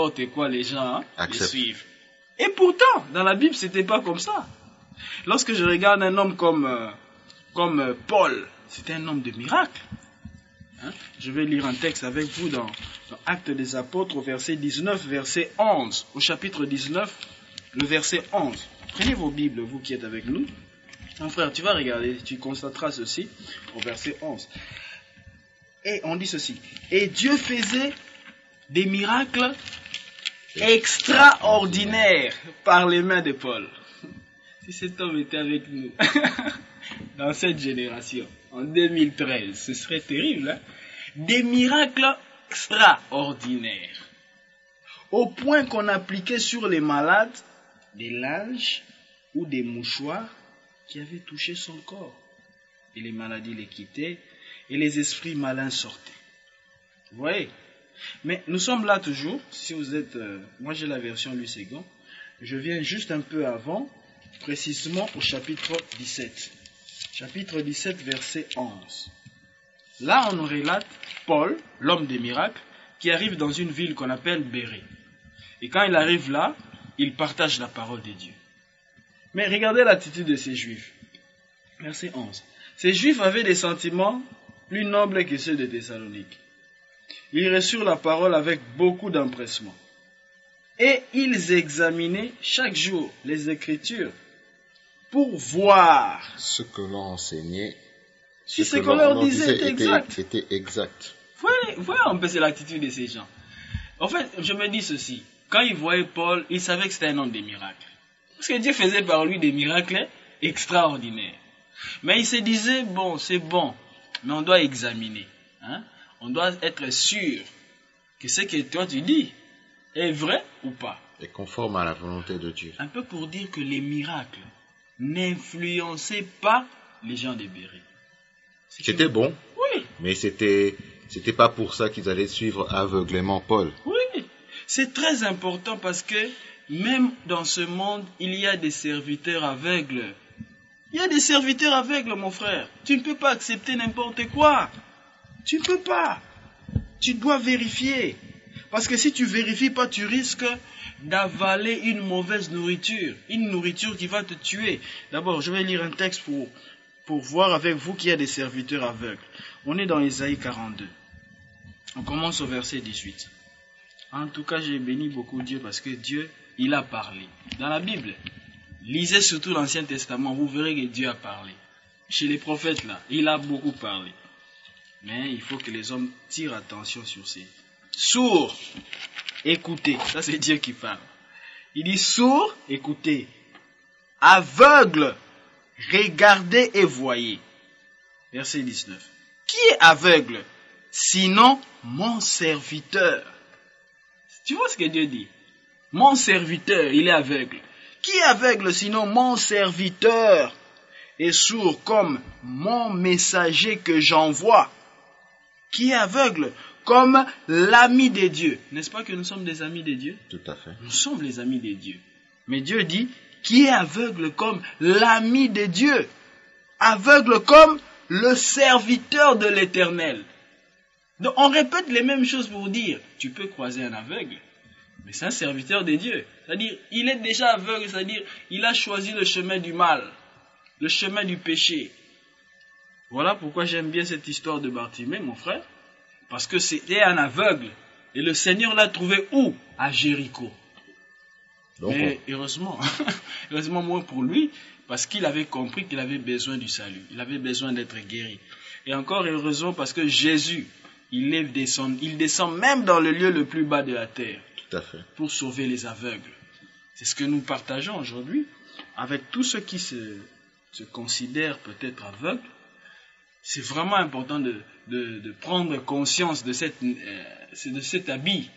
n'importe quoi, les gens les Accepte. suivent. Et pourtant, dans la Bible, c'était pas comme ça. Lorsque je regarde un homme comme Paul, c'était un homme de miracle. Je vais lire un texte avec vous dans Actes des Apôtres, au verset 19, verset 11. Au chapitre 19, le verset 11. Prenez vos Bibles, vous qui êtes avec nous. Mon frère, tu vas regarder, tu constateras ceci au verset 11. Et on dit ceci. Et Dieu faisait des miracles extraordinaires par les mains de Paul. Si cet homme était avec nous dans cette génération, en 2013, ce serait terrible. Hein? Des miracles extraordinaires. Au point qu'on appliquait sur les malades des linges ou des mouchoirs qui avaient touché son corps. Et les maladies les quittaient et les esprits malins sortaient. Vous voyez? Mais nous sommes là toujours. Si vous êtes... moi j'ai la version Louis II. Je viens juste un peu avant, précisément au chapitre 17. Chapitre 17, verset 11. Là, on nous relate Paul, l'homme des miracles, qui arrive dans une ville qu'on appelle Bérée. Et quand il arrive là, il partage la parole de Dieu. Mais regardez l'attitude de ces Juifs. Verset 11. Ces Juifs avaient des sentiments plus nobles que ceux de Thessalonique. Ils reçurent la parole avec beaucoup d'empressement. Et ils examinaient chaque jour les Écritures pour voir Ce que l'on enseignait, si ce qu'on leur disait était exact. Était exact. Voyez un peu c'est l'attitude de ces gens. En fait, je me dis ceci. Quand ils voyaient Paul, ils savaient que c'était un homme des miracles. Parce que Dieu faisait par lui des miracles extraordinaires. Mais ils se disaient, bon, c'est bon, mais on doit examiner. On doit être sûr que ce que toi tu dis est vrai ou pas. Et conforme à la volonté de Dieu. Un peu pour dire que les miracles n'influençaient pas les gens de Bérée. C'était bon, Oui, mais c'était pas pour ça qu'ils allaient suivre aveuglément Paul. oui. C'est très important parce que même dans ce monde, il y a des serviteurs aveugles. Il y a des serviteurs aveugles, mon frère. Tu ne peux pas accepter n'importe quoi. Tu ne peux pas. Tu dois vérifier. Parce que si tu ne vérifies pas, tu risques d'avaler une mauvaise nourriture. Une nourriture qui va te tuer. D'abord, je vais lire un texte pour voir avec vous qu'il y a des serviteurs aveugles. On est dans Ésaïe 42. On commence au verset 18. En tout cas, j'ai béni beaucoup Dieu parce que Dieu, il a parlé. Dans la Bible, lisez surtout l'Ancien Testament, vous verrez que Dieu a parlé. Chez les prophètes, là, il a beaucoup parlé. Mais il faut que les hommes tirent attention sur ces sourds. Écoutez, ça c'est Dieu qui parle. Il dit sourds, écoutez. Aveugles, regardez et voyez. Verset 19. Qui est aveugle, sinon mon serviteur? Tu vois ce que Dieu dit? Mon serviteur, il est aveugle. Qui est aveugle sinon mon serviteur? Et sourd comme mon messager que j'envoie. Qui est aveugle comme l'ami de Dieu. N'est-ce pas que nous sommes des amis de Dieu? Tout à fait. Nous sommes les amis de Dieu. Mais Dieu dit, qui est aveugle comme l'ami de Dieu? Aveugle comme le serviteur de l'Éternel. Donc on répète les mêmes choses pour dire, tu peux croiser un aveugle, mais c'est un serviteur de Dieu. C'est-à-dire, il est déjà aveugle, c'est-à-dire, il a choisi le chemin du mal, le chemin du péché. Voilà pourquoi j'aime bien cette histoire de Bartimée, mon frère, parce que c'était un aveugle, et le Seigneur l'a trouvé où? À Jéricho. Donc, mais heureusement, heureusement moins pour lui, parce qu'il avait compris qu'il avait besoin du salut, il avait besoin d'être guéri. Et encore heureusement parce que Jésus, il descend même dans le lieu le plus bas de la terre. tout à fait. Pour sauver les aveugles. C'est ce que nous partageons aujourd'hui avec tous ceux qui se considèrent peut-être aveugles. C'est vraiment important de prendre conscience de cet habit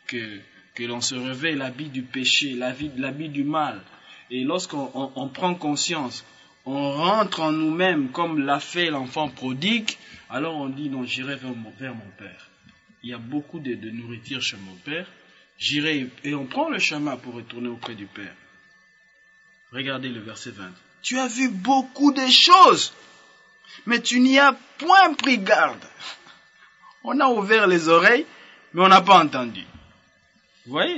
que l'on se revêt, l'habit du péché, l'habit du mal. Et lorsqu'on prend conscience, on rentre en nous-mêmes comme l'a fait l'enfant prodigue, alors on dit non, j'irai vers mon Père. Il y a beaucoup de nourriture chez mon Père. J'irai, et on prend le chemin pour retourner auprès du Père. Regardez le verset 20. Tu as vu beaucoup de choses, mais tu n'y as point pris garde. On a ouvert les oreilles, mais on n'a pas entendu. Vous voyez?